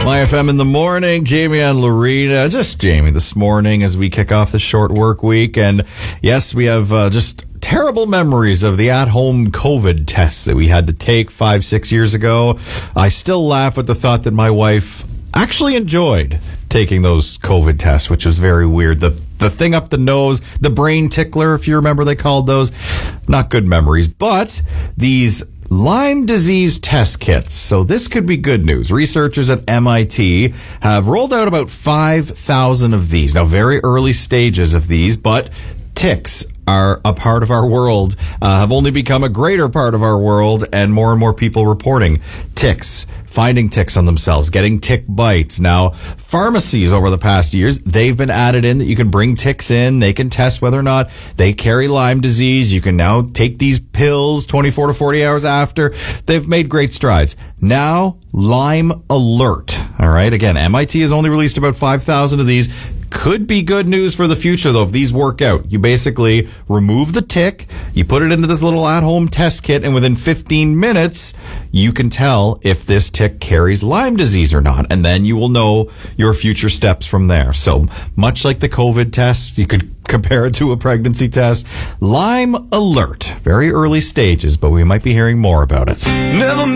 My FM in the morning, Jamie and Lorena, just Jamie this morning as we kick off the short work week. And yes, we have just terrible memories of the at-home COVID tests that we had to take 5-6 years ago. I still laugh at the thought that my wife actually enjoyed taking those COVID tests, which was very weird. The thing up the nose, the brain tickler, if you remember they called those, not good memories. But these Lyme disease test kits. So this could be good news. Researchers at MIT have rolled out about 5,000 of these. Now, very early stages of these, but ticks are a part of our world, have only become a greater part of our world, and more people reporting ticks, finding ticks on themselves, getting tick bites. Now, pharmacies over the past years, they've been added in that you can bring ticks in. They can test whether or not they carry Lyme disease. You can now take these pills 24 to 40 hours after. They've made great strides. Now, Lyme Alert. All right. Again, MIT has only released about 5,000 of these. Could be good news for the future, though, if these work out. You basically remove the tick, you put it into this little at-home test kit, and within 15 minutes, you can tell if this tick carries Lyme disease or not, and then you will know your future steps from there. So, much like the COVID test, you could compare it to a pregnancy test. Lyme Alert. Very early stages, but we might be hearing more about it. Never